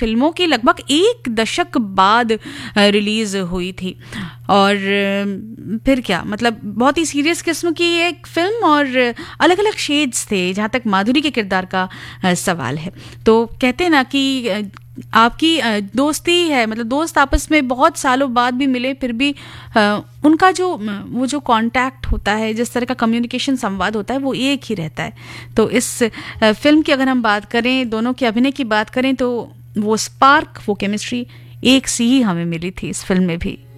फिल्मों के लगभग 1 दशक बाद रिलीज हुई थी। और फिर क्या, मतलब बहुत ही सीरियस किस्म की एक फिल्म और अलग अलग शेड्स थे जहाँ तक माधुरी के किरदार का सवाल है। तो कहते हैं ना कि आपकी दोस्ती है, मतलब दोस्त आपस में बहुत सालों बाद भी मिले फिर भी उनका जो वो जो कांटेक्ट होता है, जिस तरह का कम्युनिकेशन संवाद होता है वो एक ही रहता है। तो इस फिल्म की अगर हम बात करें, दोनों के अभिनय की बात करें, तो वो स्पार्क, वो केमिस्ट्री एक सी ही हमें मिली थी इस फिल्म में भी।